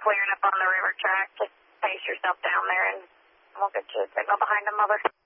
clearing up on the river track. Just pace yourself down there, and we'll get you a signal behind them, over.